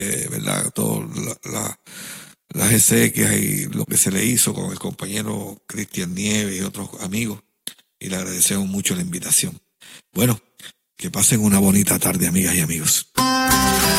¿verdad? Todas las exequias y lo que se le hizo con el compañero Cristian Nieves y otros amigos. Y le agradecemos mucho la invitación. Bueno, que pasen una bonita tarde, amigas y amigos.